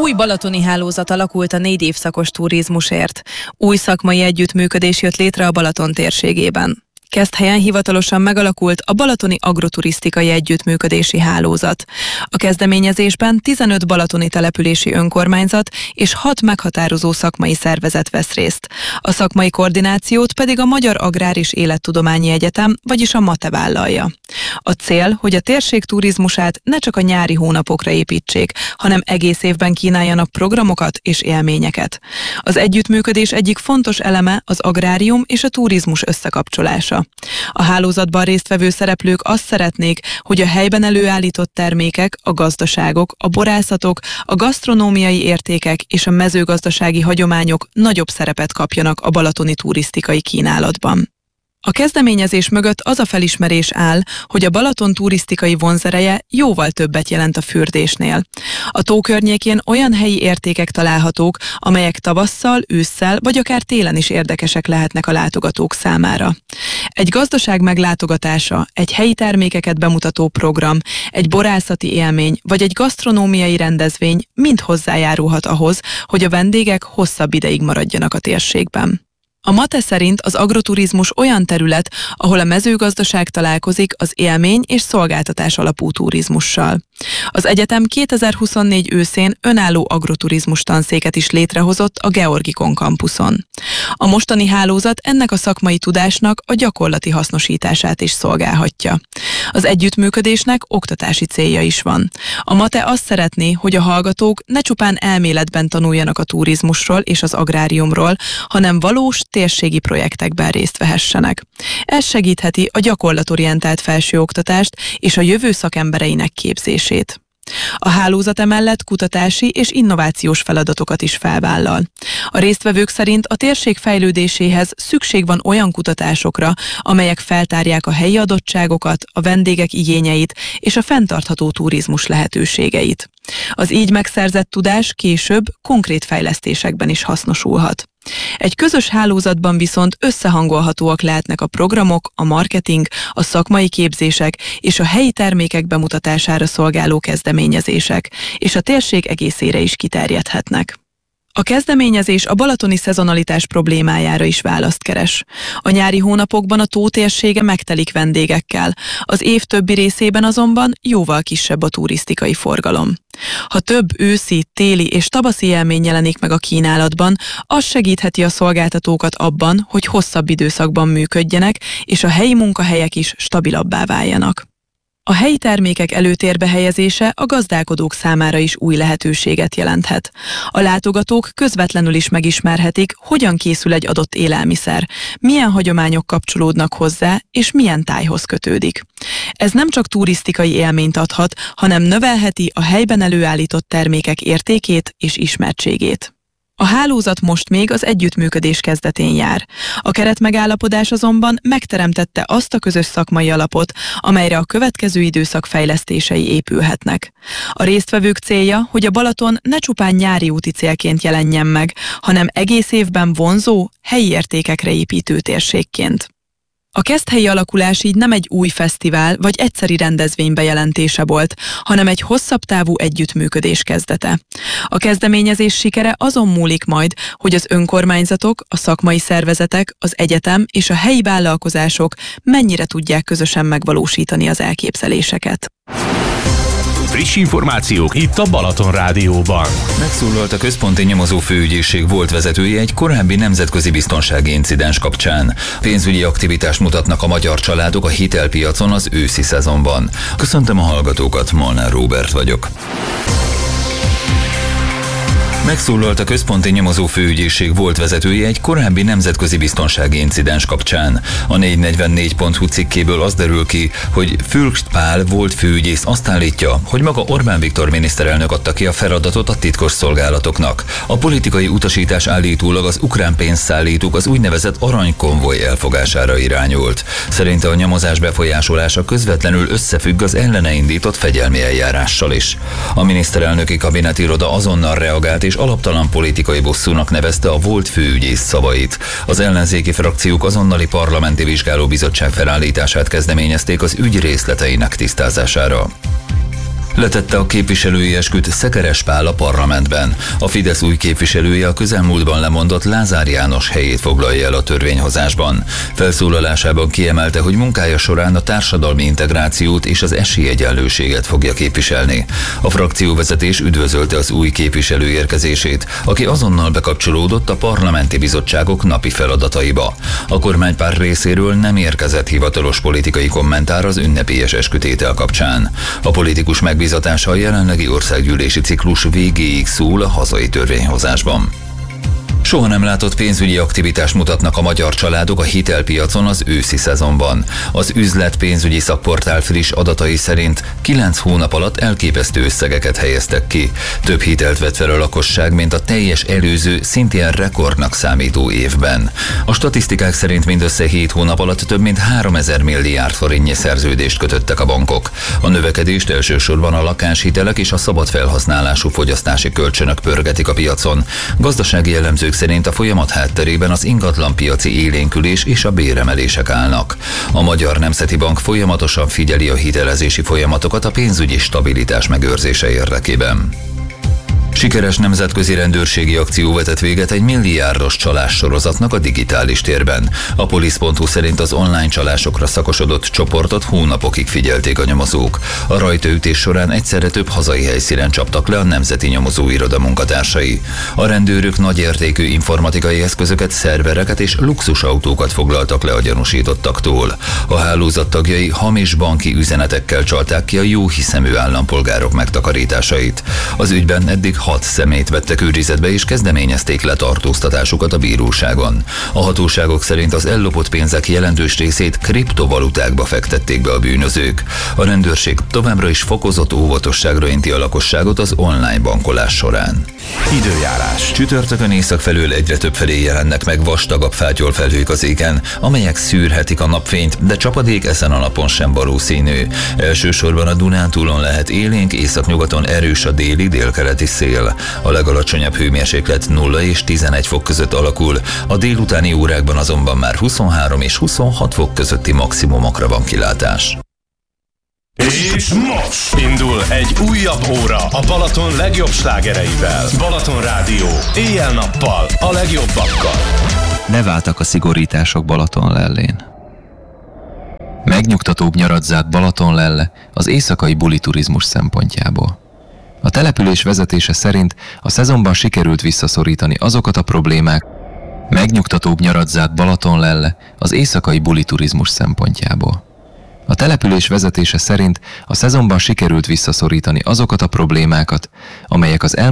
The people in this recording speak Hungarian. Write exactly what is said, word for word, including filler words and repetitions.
Új balatoni hálózat alakult a négy évszakos turizmusért. Új szakmai együttműködés jött létre a Balaton térségében. Keszthelyen hivatalosan megalakult a Balatoni Agroturisztikai Együttműködési Hálózat. A kezdeményezésben tizenöt balatoni települési önkormányzat és hat meghatározó szakmai szervezet vesz részt. A szakmai koordinációt pedig a Magyar Agrár és Élettudományi Egyetem, vagyis a MATE vállalja. A cél, hogy a térség turizmusát ne csak a nyári hónapokra építsék, hanem egész évben kínáljanak programokat és élményeket. Az együttműködés egyik fontos eleme az agrárium és a turizmus összekapcsolása. A hálózatban résztvevő szereplők azt szeretnék, hogy a helyben előállított termékek, a gazdaságok, a borászatok, a gasztronómiai értékek és a mezőgazdasági hagyományok nagyobb szerepet kapjanak a balatoni turisztikai kínálatban. A kezdeményezés mögött az a felismerés áll, hogy a Balaton turisztikai vonzereje jóval többet jelent a fürdésnél. A tó környékén olyan helyi értékek találhatók, amelyek tavasszal, ősszel vagy akár télen is érdekesek lehetnek a látogatók számára. Egy gazdaság meglátogatása, egy helyi termékeket bemutató program, egy borászati élmény vagy egy gasztronómiai rendezvény mind hozzájárulhat ahhoz, hogy a vendégek hosszabb ideig maradjanak a térségben. A MATE szerint az agroturizmus olyan terület, ahol a mezőgazdaság találkozik az élmény és szolgáltatás alapú turizmussal. Az egyetem kétezer-huszonnégy őszén önálló agroturizmus tanszéket is létrehozott a Georgikon kampuszon. A mostani hálózat ennek a szakmai tudásnak a gyakorlati hasznosítását is szolgálhatja. Az együttműködésnek oktatási célja is van. A MATE azt szeretné, hogy a hallgatók ne csupán elméletben tanuljanak a turizmusról és az agráriumról, hanem valós térségi projektekben részt vehessenek. Ez segítheti a gyakorlatorientált felsőoktatást és a jövő szakembereinek képzését. A hálózat emellett kutatási és innovációs feladatokat is felvállal. A résztvevők szerint a térség fejlődéséhez szükség van olyan kutatásokra, amelyek feltárják a helyi adottságokat, a vendégek igényeit és a fenntartható turizmus lehetőségeit. Az így megszerzett tudás később konkrét fejlesztésekben is hasznosulhat. Egy közös hálózatban viszont összehangolhatóak lehetnek a programok, a marketing, a szakmai képzések és a helyi termékek bemutatására szolgáló kezdeményezések, és a térség egészére is kiterjedhetnek. A kezdeményezés a balatoni szezonalitás problémájára is választ keres. A nyári hónapokban a tó térsége megtelik vendégekkel, az év többi részében azonban jóval kisebb a turisztikai forgalom. Ha több őszi, téli és tavaszi élmény jelenik meg a kínálatban, az segítheti a szolgáltatókat abban, hogy hosszabb időszakban működjenek, és a helyi munkahelyek is stabilabbá váljanak. A helyi termékek előtérbe helyezése a gazdálkodók számára is új lehetőséget jelenthet. A látogatók közvetlenül is megismerhetik, hogyan készül egy adott élelmiszer, milyen hagyományok kapcsolódnak hozzá, és milyen tájhoz kötődik. Ez nem csak turisztikai élményt adhat, hanem növelheti a helyben előállított termékek értékét és ismertségét. A hálózat most még az együttműködés kezdetén jár. A keretmegállapodás azonban megteremtette azt a közös szakmai alapot, amelyre a következő időszak fejlesztései épülhetnek. A résztvevők célja, hogy a Balaton ne csupán nyári úti célként jelenjen meg, hanem egész évben vonzó, helyi értékekre építő térségként. A keszthelyi alakulás így nem egy új fesztivál vagy egyszeri rendezvény bejelentése volt, hanem egy hosszabb távú együttműködés kezdete. A kezdeményezés sikere azon múlik majd, hogy az önkormányzatok, a szakmai szervezetek, az egyetem és a helyi vállalkozások mennyire tudják közösen megvalósítani az elképzeléseket. Friss információk itt a Balaton Rádióban. Megszólalt a Központi Nyomozó Főügyészség volt vezetője egy korábbi nemzetközi biztonsági incidens kapcsán. Pénzügyi aktivitást mutatnak a magyar családok a hitelpiacon az őszi szezonban. Köszöntöm a hallgatókat, Molnár Róbert vagyok. Megszólalt a Központi Nyomozó Főügyészség volt vezetője egy korábbi nemzetközi biztonsági incidens kapcsán. A négyszáznegyvennégy pont hu cikkéből az derül ki, hogy Fürst Pál volt főügyész azt állítja, hogy maga Orbán Viktor miniszterelnök adta ki a feladatot a titkos szolgálatoknak. A politikai utasítás állítólag az ukrán pénzszállítók az úgynevezett aranykonvoj elfogására irányult. Szerinte a nyomozás befolyásolása közvetlenül összefügg az ellene indított fegyelmi eljárással is. A miniszterelnöki kabinetiroda azonnal reagált és alaptalan politikai bosszúnak nevezte a volt főügyész szavait. Az ellenzéki frakciók azonnali parlamenti vizsgálóbizottság felállítását kezdeményezték az ügy részleteinek tisztázására. Letette a képviselői esküt Szekeres Pál a parlamentben. A Fidesz új képviselője a közelmúltban lemondott Lázár János helyét foglalja el a törvényhozásban. Felszólalásában kiemelte, hogy munkája során a társadalmi integrációt és az esélyegyenlőséget fogja képviselni. A frakcióvezetés üdvözölte az új képviselő érkezését, aki azonnal bekapcsolódott a parlamenti bizottságok napi feladataiba. A kormánypárt részéről nem érkezett hivatalos politikai kommentár az ünnepélyes eskütétel kapcsán. A politikus megbízatása a jelenlegi országgyűlési ciklus végéig szól a hazai törvényhozásban. Soha nem látott pénzügyi aktivitást mutatnak a magyar családok a hitelpiacon az őszi szezonban. Az üzlet pénzügyi szakportál friss adatai szerint kilenc hónap alatt elképesztő összegeket helyeztek ki. Több hitelt vett fel a lakosság, mint a teljes előző, szintén rekordnak számító évben. A statisztikák szerint mindössze hét hónap alatt több mint háromezer milliárd forintnyi szerződést kötöttek a bankok. A növekedést elsősorban a lakáshitelek és a szabad felhasználású fogyasztási kölcsönök pörgetik a piacon. Gazdasági elemzők szerint a folyamat hátterében az ingatlanpiaci élénkülés és a béremelések állnak. A Magyar Nemzeti Bank folyamatosan figyeli a hitelezési folyamatokat a pénzügyi stabilitás megőrzése érdekében. Sikeres nemzetközi rendőrségi akció vetett véget egy milliárdos csalás sorozatnak a digitális térben. A polisz pont hu szerint az online csalásokra szakosodott csoportot hónapokig figyelték a nyomozók. A rajtaütés során egyszerre több hazai helyszínen csaptak le a Nemzeti Nyomozóiroda munkatársai. A rendőrök nagyértékű informatikai eszközöket, szervereket és luxusautókat foglaltak le a gyanúsítottaktól. A hálózat tagjai hamis banki üzenetekkel csalták ki a jóhiszemű állampolgárok megtakarításait. Az ügyben eddig hat személyt vettek őrizetbe és kezdeményezték letartóztatásukat a bíróságon. A hatóságok szerint az ellopott pénzek jelentős részét kriptovalutákba fektették be a bűnözők. A rendőrség továbbra is fokozott óvatosságra inti a lakosságot az online bankolás során. Időjárás. Csütörtökön észak felől egyre több felé jelennek meg vastagabb fátyolfelhők az égen, amelyek szűrhetik a napfényt, de csapadék ezen a napon sem valószínű. Elsősorban a Dunántúlon lehet élénk, északnyugaton erős a déli, délkeleti szél. A legalacsonyabb hőmérséklet nulla és tizenegy fok között alakul, a délutáni órákban azonban már huszonhárom és huszonhat fok közötti maximumokra van kilátás. És most indul egy újabb óra a Balaton legjobb slágereivel. Balaton Rádió, éjjel-nappal, a legjobbakkal. Leváltak a szigorítások Balatonlellén. Megnyugtatóbb nyarat zárt Balatonlelle az éjszakai buliturizmus szempontjából. A település vezetése szerint a szezonban sikerült visszaszorítani azokat a problémák, megnyugtatóbb nyarat zárt Balatonlelle az éjszakai buliturizmus szempontjából. A település vezetése szerint a szezonban sikerült visszaszorítani azokat a problémákat, amelyek az el